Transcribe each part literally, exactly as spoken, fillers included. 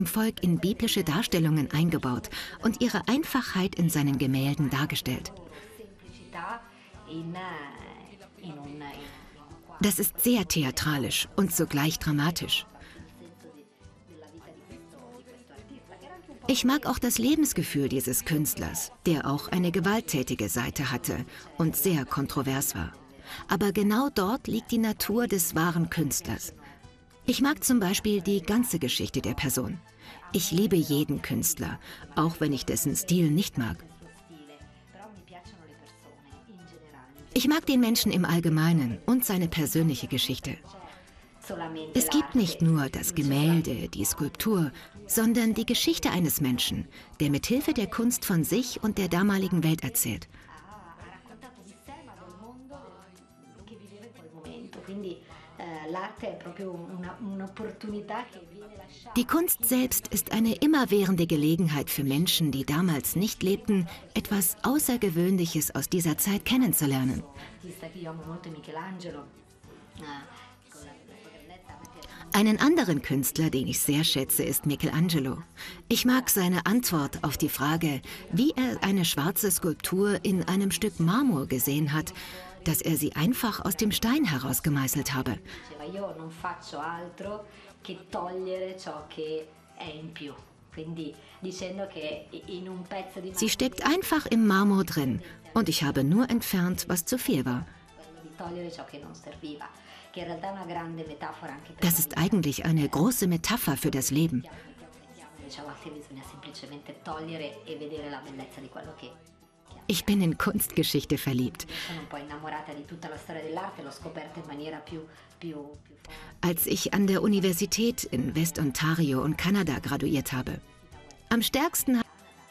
Volk in biblische Darstellungen eingebaut und ihre Einfachheit in seinen Gemälden dargestellt. Das ist sehr theatralisch und zugleich dramatisch. Ich mag auch das Lebensgefühl dieses Künstlers, der auch eine gewalttätige Seite hatte und sehr kontrovers war. Aber genau dort liegt die Natur des wahren Künstlers. Ich mag zum Beispiel die ganze Geschichte der Person. Ich liebe jeden Künstler, auch wenn ich dessen Stil nicht mag. Ich mag den Menschen im Allgemeinen und seine persönliche Geschichte. Es gibt nicht nur das Gemälde, die Skulptur, sondern die Geschichte eines Menschen, der mit Hilfe der Kunst von sich und der damaligen Welt erzählt. Die Kunst selbst ist eine immerwährende Gelegenheit für Menschen, die damals nicht lebten, etwas Außergewöhnliches aus dieser Zeit kennenzulernen. Einen anderen Künstler, den ich sehr schätze, ist Michelangelo. Ich mag seine Antwort auf die Frage, wie er eine schwarze Skulptur in einem Stück Marmor gesehen hat, dass er sie einfach aus dem Stein herausgemeißelt habe. Sie steckt einfach im Marmor drin und ich habe nur entfernt, was zu viel war. Das ist eigentlich eine große Metapher für das Leben. Ich bin in Kunstgeschichte verliebt. Als ich an der Universität in West-Ontario und Kanada graduiert habe. Am stärksten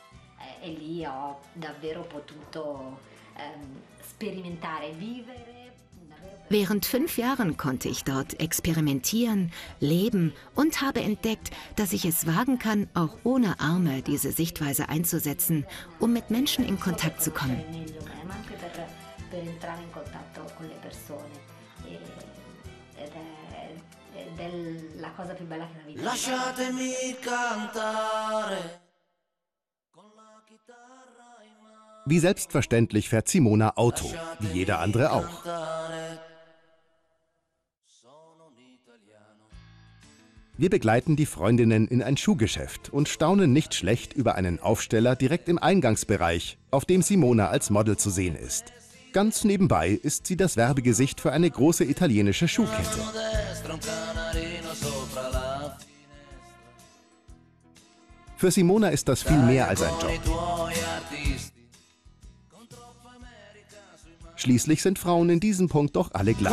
Während fünf Jahren konnte ich dort experimentieren, leben und habe entdeckt, dass ich es wagen kann, auch ohne Arme diese Sichtweise einzusetzen, um mit Menschen in Kontakt zu kommen. Wie selbstverständlich fährt Simona Auto, wie jeder andere auch. Wir begleiten die Freundinnen in ein Schuhgeschäft und staunen nicht schlecht über einen Aufsteller direkt im Eingangsbereich, auf dem Simona als Model zu sehen ist. Ganz nebenbei ist sie das Werbegesicht für eine große italienische Schuhkette. Für Simona ist das viel mehr als ein Job. Schließlich sind Frauen in diesem Punkt doch alle gleich.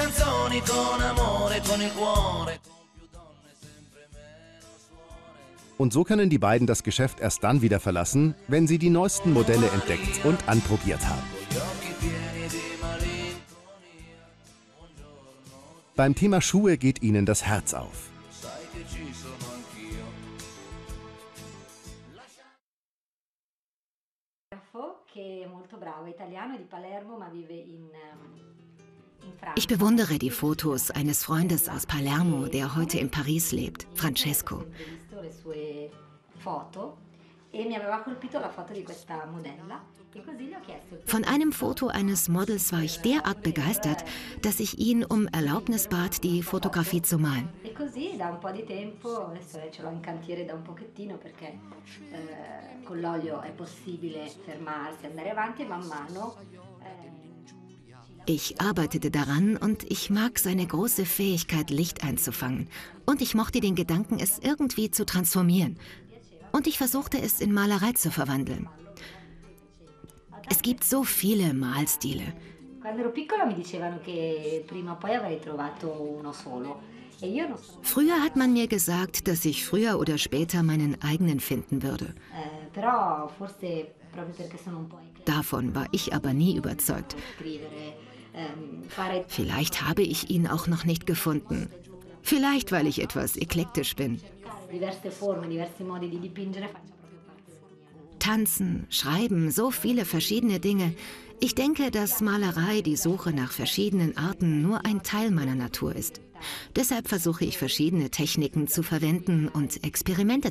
Und so können die beiden das Geschäft erst dann wieder verlassen, wenn sie die neuesten Modelle entdeckt und anprobiert haben. Beim Thema Schuhe geht ihnen das Herz auf. Ich bewundere die Fotos eines Freundes aus Palermo, der heute in Paris lebt, Francesco. Von einem Foto eines Models war ich derart begeistert, dass ich ihn um Erlaubnis bat, die Fotografie zu malen. Ich arbeitete daran und ich mag seine große Fähigkeit, Licht einzufangen. Und ich mochte den Gedanken, es irgendwie zu transformieren. Und ich versuchte es in Malerei zu verwandeln. Es gibt so viele Malstile. Früher hat man mir gesagt, dass ich früher oder später meinen eigenen finden würde. Davon war ich aber nie überzeugt. Vielleicht habe ich ihn auch noch nicht gefunden. Vielleicht, weil ich etwas eklektisch bin. Tanzen, Schreiben, so viele verschiedene Dinge. Ich denke, dass Malerei, die Suche nach verschiedenen Arten, nur ein Teil meiner Natur ist. Deshalb versuche ich verschiedene Techniken zu verwenden und Experimente